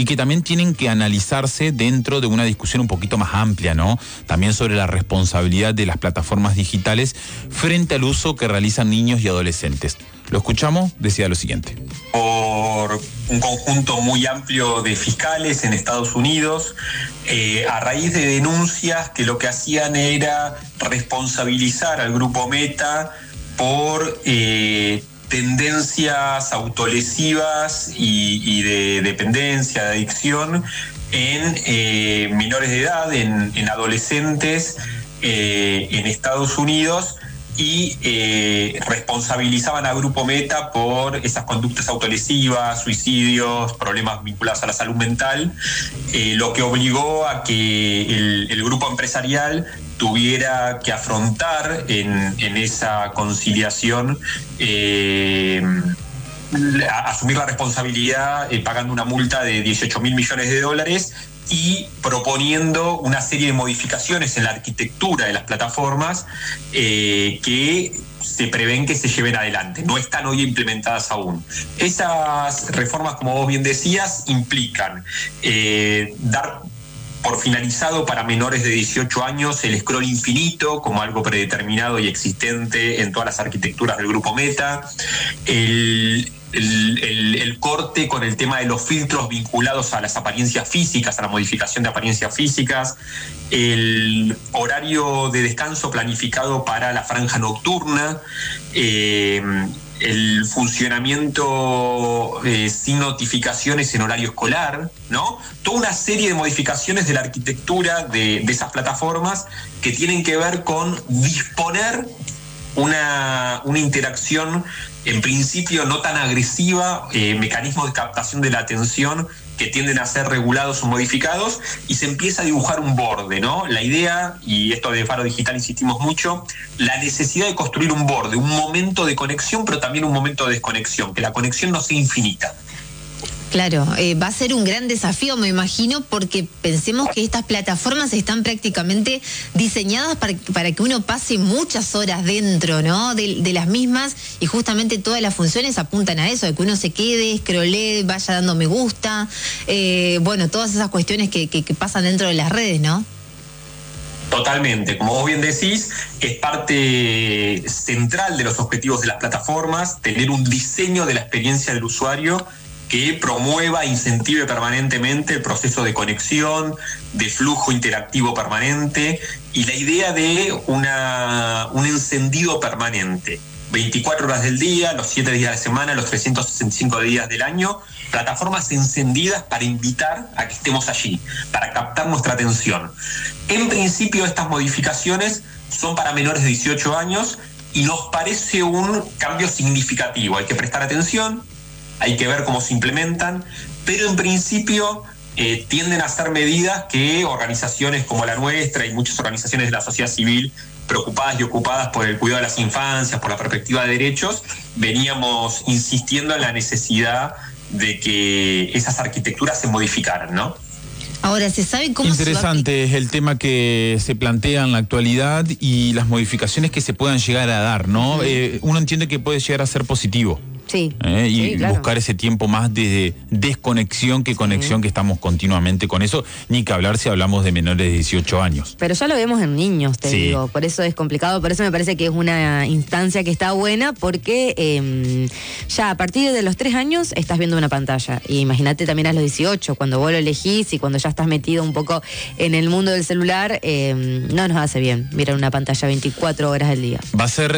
y que también tienen que analizarse dentro de una discusión un poquito más amplia, ¿no? También sobre la responsabilidad de las plataformas digitales frente al uso que realizan niños y adolescentes. Lo escuchamos, decía lo siguiente. Por un conjunto muy amplio de fiscales en Estados Unidos, a raíz de denuncias que lo que hacían era responsabilizar al grupo Meta por tendencias autolesivas y de dependencia, de adicción en menores de edad, en adolescentes en Estados Unidos, y responsabilizaban a Grupo Meta por esas conductas autolesivas, suicidios, problemas vinculados a la salud mental, lo que obligó a que el grupo empresarial tuviera que afrontar en esa conciliación asumir la responsabilidad pagando una multa de $18.000 millones y proponiendo una serie de modificaciones en la arquitectura de las plataformas que se prevén que se lleven adelante. No están hoy implementadas aún. Esas reformas, como vos bien decías, implican dar por finalizado para menores de 18 años el scroll infinito como algo predeterminado y existente en todas las arquitecturas del grupo Meta, el corte con el tema de los filtros vinculados a las apariencias físicas, a la modificación de apariencias físicas, el horario de descanso planificado para la franja nocturna, el funcionamiento sin notificaciones en horario escolar, ¿no? Toda una serie de modificaciones de la arquitectura de esas plataformas que tienen que ver con disponer una interacción en principio no tan agresiva, mecanismos de captación de la atención que tienden a ser regulados o modificados, y se empieza a dibujar un borde, ¿no? La idea, y esto de Faro Digital insistimos mucho, la necesidad de construir un borde, un momento de conexión, pero también un momento de desconexión, que la conexión no sea infinita. Claro, va a ser un gran desafío, me imagino, porque pensemos que estas plataformas están prácticamente diseñadas para que uno pase muchas horas dentro, ¿no? De las mismas, y justamente todas las funciones apuntan a eso, de que uno se quede, scrollee, vaya dando me gusta, bueno, todas esas cuestiones que pasan dentro de las redes, ¿no? Totalmente, como vos bien decís, es parte central de los objetivos de las plataformas, tener un diseño de la experiencia del usuario que promueva e incentive permanentemente el proceso de conexión, de flujo interactivo permanente, y la idea de un encendido permanente. 24 horas del día, los 7 días de la semana, los 365 días del año, plataformas encendidas para invitar a que estemos allí, para captar nuestra atención. En principio, estas modificaciones son para menores de 18 años y nos parece un cambio significativo. Hay que prestar atención, hay que ver cómo se implementan, pero en principio tienden a ser medidas que organizaciones como la nuestra y muchas organizaciones de la sociedad civil preocupadas y ocupadas por el cuidado de las infancias, por la perspectiva de derechos, veníamos insistiendo en la necesidad de que esas arquitecturas se modificaran, ¿no? Ahora, ¿se sabe cómo Interesante es el tema que se plantea en la actualidad y las modificaciones que se puedan llegar a dar, ¿no? Uno entiende que puede llegar a ser positivo. Sí. Y sí, claro, buscar ese tiempo más de desconexión que conexión, que estamos continuamente con eso, ni que hablar si hablamos de menores de 18 años. Pero ya lo vemos en niños, te Sí. digo, por eso es complicado, por eso me parece que es una instancia que está buena, porque ya a partir de los 3 años estás viendo una pantalla, y imagínate también a los 18, cuando vos lo elegís y cuando ya estás metido un poco en el mundo del celular, no nos hace bien mirar una pantalla 24 horas al día. Va a ser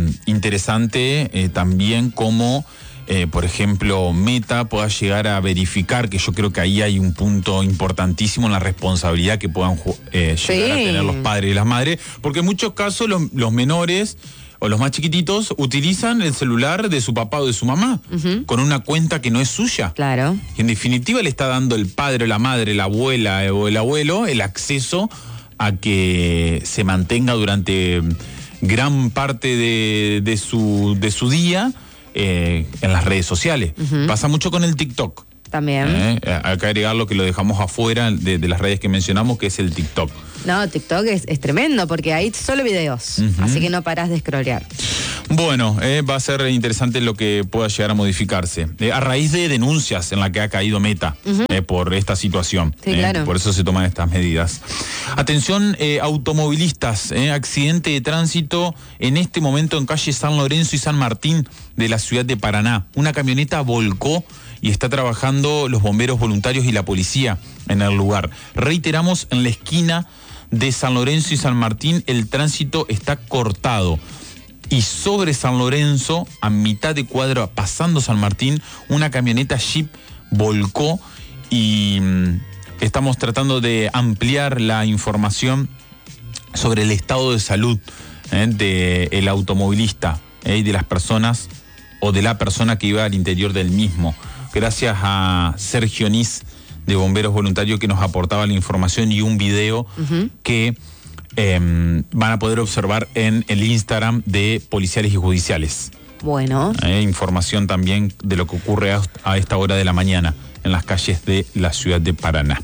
interesante también cómo, por ejemplo, Meta pueda llegar a verificar, que yo creo que ahí hay un punto importantísimo en la responsabilidad que puedan llegar a tener los padres y las madres, porque en muchos casos los menores o los más chiquititos utilizan el celular de su papá o de su mamá, con una cuenta que no es suya. Claro. Y en definitiva le está dando el padre, la madre, la abuela o el abuelo el acceso a que se mantenga durante gran parte de su día en las redes sociales. Pasa mucho con el TikTok. También. Hay que agregar lo que lo dejamos afuera de las redes que mencionamos, que es el TikTok. No, TikTok es tremendo, porque hay solo videos, así que no parás de scrollear. Bueno, va a ser interesante lo que pueda llegar a modificarse. A raíz de denuncias en la que ha caído Meta por esta situación. Sí, claro. Por eso se toman estas medidas. Atención, automovilistas, accidente de tránsito en este momento en calle San Lorenzo y San Martín de la ciudad de Paraná. Una camioneta volcó y está trabajando los bomberos voluntarios y la policía en el lugar. Reiteramos, en la esquina de San Lorenzo y San Martín el tránsito está cortado. Y sobre San Lorenzo, a mitad de cuadra, pasando San Martín, una camioneta Jeep volcó y estamos tratando de ampliar la información sobre el estado de salud del automovilista y de las personas o de la persona que iba al interior del mismo. Gracias a Sergio Nis de Bomberos Voluntarios que nos aportaba la información y un video que van a poder observar en el Instagram de Policiales y Judiciales. Bueno. Información también de lo que ocurre a esta hora de la mañana en las calles de la ciudad de Paraná.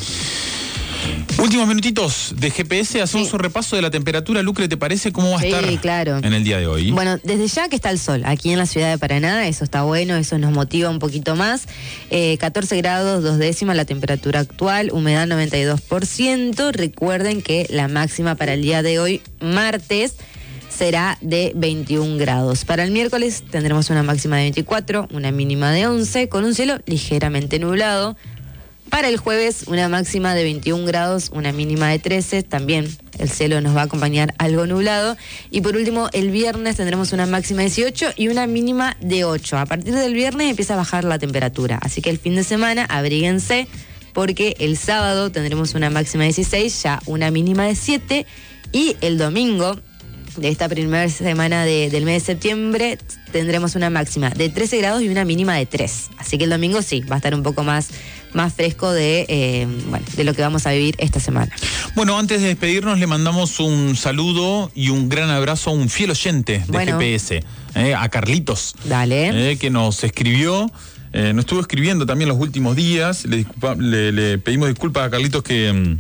Últimos minutitos de GPS, hacemos un repaso de la temperatura. Lucre, ¿te parece cómo va a estar en el día de hoy? Bueno, desde ya que está el sol aquí en la ciudad de Paraná, eso está bueno, eso nos motiva un poquito más. 14 grados 2 décimas la temperatura actual, humedad 92%. Recuerden que la máxima para el día de hoy, martes, será de 21 grados. Para el miércoles tendremos una máxima de 24, una mínima de 11, con un cielo ligeramente nublado. Para el jueves, una máxima de 21 grados, una mínima de 13. También el cielo nos va a acompañar algo nublado. Y por último, el viernes tendremos una máxima de 18 y una mínima de 8. A partir del viernes empieza a bajar la temperatura. Así que el fin de semana, abríguense, porque el sábado tendremos una máxima de 16, ya una mínima de 7. Y el domingo de esta primera semana del mes de septiembre tendremos una máxima de 13 grados y una mínima de 3. Así que el domingo sí, va a estar un poco más fresco de lo que vamos a vivir esta semana. Bueno, antes de despedirnos le mandamos un saludo y un gran abrazo a un fiel oyente de GPS, a Carlitos. Dale. Que nos escribió, nos estuvo escribiendo también los últimos días. Le pedimos disculpas a Carlitos que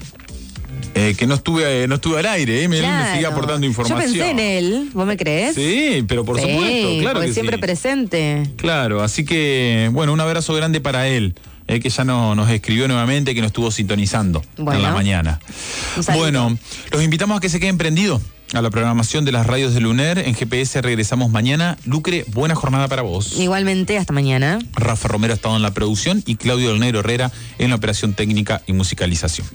no estuve al aire, me sigue aportando información. Yo pensé en él, ¿vos me crees? Sí, pero por supuesto, claro que siempre presente. Claro, así que, bueno, un abrazo grande para él, que ya nos escribió nuevamente, que nos estuvo sintonizando en la mañana. Bueno, los invitamos a que se queden prendidos a la programación de las radios de Luner. En GPS regresamos mañana. Lucre, buena jornada para vos. Igualmente, hasta mañana. Rafa Romero ha estado en la producción y Claudio del Negro Herrera en la operación técnica y musicalización.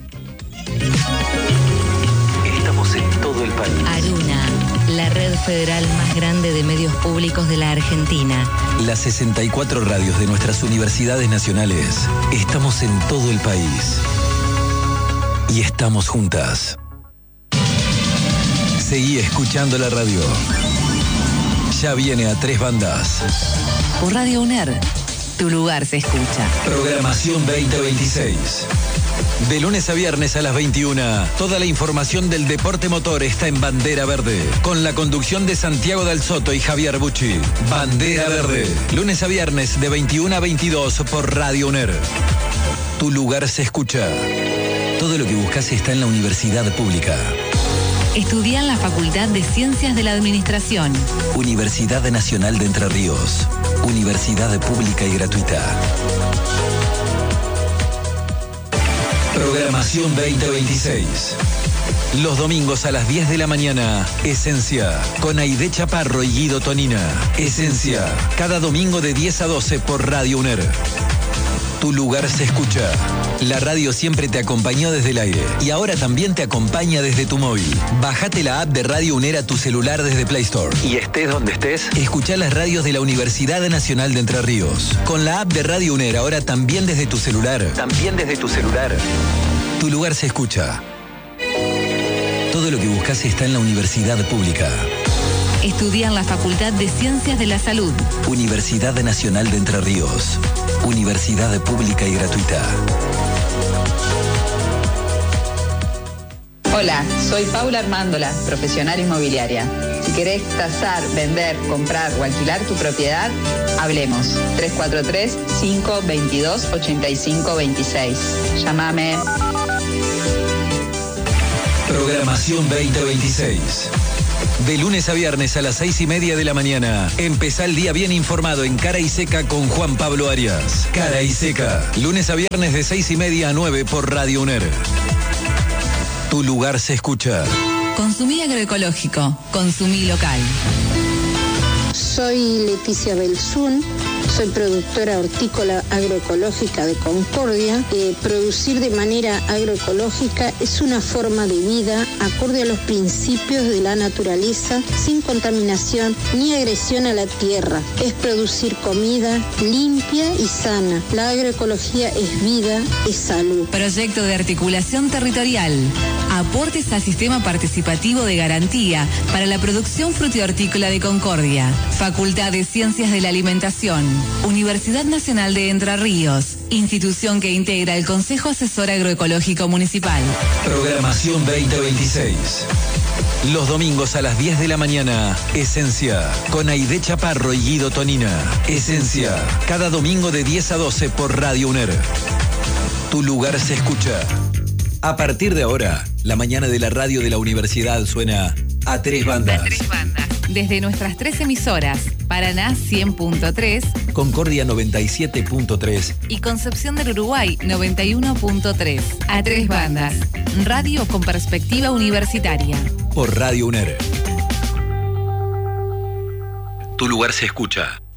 Estamos en todo el país. Aruna, la red federal más grande de medios públicos de la Argentina. Las 64 radios de nuestras universidades nacionales. Estamos en todo el país. Y estamos juntas. Seguí escuchando la radio. Ya viene a 3 bandas. Por Radio UNER, tu lugar se escucha. Programación 2026. De lunes a viernes a las 21, toda la información del deporte motor está en Bandera Verde, con la conducción de Santiago Del Soto y Javier Bucci. Bandera Verde, lunes a viernes de 21 a 22 por Radio UNER. Tu lugar se escucha. Todo lo que buscas está en la universidad pública. Estudia en la Facultad de Ciencias de la Administración. Universidad Nacional de Entre Ríos. Universidad pública y gratuita. Programación 2026. Los domingos a las 10 de la mañana, Esencia, con Aide Chaparro y Guido Tonina. Esencia, cada domingo de 10 a 12 por Radio UNER. Tu lugar se escucha. La radio siempre te acompañó desde el aire y ahora también te acompaña desde tu móvil. Bájate la app de Radio UNER a tu celular desde Play Store. Y estés donde estés, escuchá las radios de la Universidad Nacional de Entre Ríos. Con la app de Radio UNER ahora también desde tu celular. Tu lugar se escucha. Todo lo que buscas está en la universidad pública. Estudia en la Facultad de Ciencias de la Salud. Universidad Nacional de Entre Ríos. Universidad pública y gratuita. Hola, soy Paula Armándola, profesional inmobiliaria. Si querés tasar, vender, comprar o alquilar tu propiedad, hablemos. 343-522-8526. Llámame. Programación 2026. De lunes a viernes a las 6:30 de la mañana. Empezá el día bien informado en Cara y Seca con Juan Pablo Arias. Cara y Seca. Lunes a viernes de 6:30 a 9 por Radio UNER. Tu lugar se escucha. Consumí agroecológico. Consumí local. Soy Leticia Belzún, soy productora hortícola agroecológica de Concordia. Producir de manera agroecológica es una forma de vida acorde a los principios de la naturaleza, sin contaminación ni agresión a la tierra. Es producir comida limpia y sana. La agroecología es vida, es salud. Proyecto de articulación territorial. Aportes al sistema participativo de garantía para la producción frutihortícola de Concordia. Facultad de Ciencias de la Alimentación. Universidad Nacional de Entre Ríos. Institución que integra el Consejo Asesor Agroecológico Municipal. Programación 2026. Los domingos a las 10 de la mañana, Esencia, con Aide Chaparro y Guido Tonina. Esencia, cada domingo de 10 a 12 por Radio UNER. Tu lugar se escucha. A partir de ahora, la mañana de la radio de la universidad suena a tres bandas. A tres bandas. Desde nuestras 3 emisoras, Paraná 100.3, Concordia 97.3 y Concepción del Uruguay 91.3. A tres bandas. Radio con perspectiva universitaria. Por Radio UNER. Tu lugar se escucha.